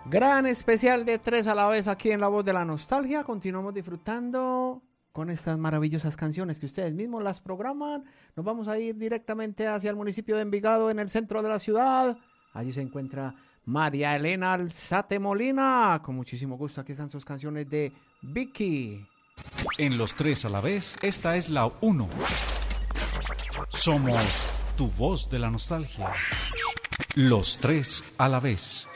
Gran especial de 3 a la vez aquí en La Voz de la Nostalgia. Continuamos disfrutando con estas maravillosas canciones que ustedes mismos las programan. Nos vamos a ir directamente hacia el municipio de Envigado, en el centro de la ciudad. Allí se encuentra María Elena Alzate Molina. Con muchísimo gusto, aquí están sus canciones de Vicky. En los 3 a la vez, esta es la 1. Somos tu voz de la nostalgia. Los 3 a la vez.